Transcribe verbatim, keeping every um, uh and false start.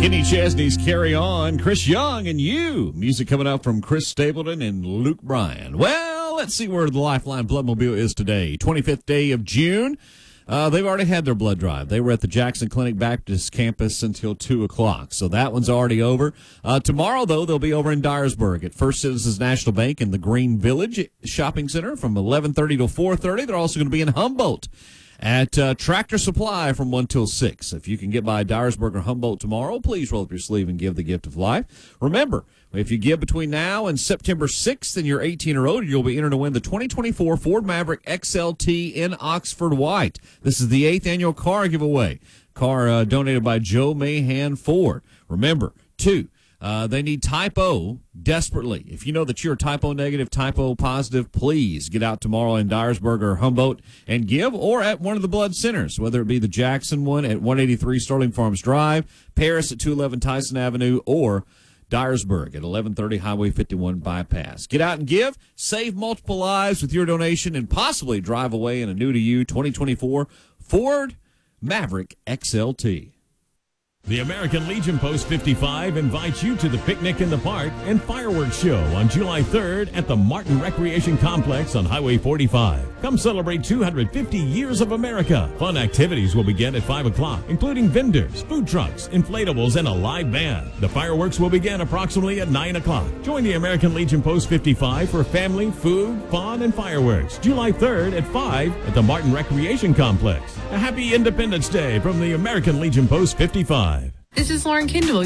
Kenny Chesney's Carry On, Chris Young and You. Music coming up from Chris Stapleton and Luke Bryan. Well, let's see where the Lifeline Bloodmobile is today. twenty-fifth day of June. Uh, they've already had their blood drive. They were at the Jackson Clinic Baptist campus until two o'clock, so that one's already over. Uh, tomorrow, though, they'll be over in Dyersburg at First Citizens National Bank in the Green Village Shopping Center from eleven thirty to four thirty. They're also going to be in Humboldt at uh, Tractor Supply from one till six. If you can get by Dyersburg or Humboldt tomorrow, please roll up your sleeve and give the gift of life. Remember, if you give between now and September sixth and you're eighteen or older, you'll be entered to win the twenty twenty-four Ford Maverick X L T in Oxford White. This is the eighth annual car giveaway. Car uh, donated by Joe Mahan Ford. Remember, two, Uh, they need type O desperately. If you know that you're type O negative, type O positive, please get out tomorrow in Dyersburg or Humboldt and give, or at one of the blood centers, whether it be the Jackson one at one eighty-three Sterling Farms Drive, Paris at two eleven Tyson Avenue, or Dyersburg at eleven thirty Highway fifty-one Bypass. Get out and give, save multiple lives with your donation, and possibly drive away in a new-to-you twenty twenty-four Ford Maverick X L T. The American Legion Post fifty-five invites you to the Picnic in the Park and Fireworks Show on July third at the Martin Recreation Complex on Highway forty-five. Come celebrate two hundred fifty years of America. Fun activities will begin at five o'clock, including vendors, food trucks, inflatables, and a live band. The fireworks will begin approximately at nine o'clock. Join the American Legion Post fifty-five for family, food, fun, and fireworks. July third at five at the Martin Recreation Complex. A happy Independence Day from the American Legion Post fifty-five. This is Lauren Kendall.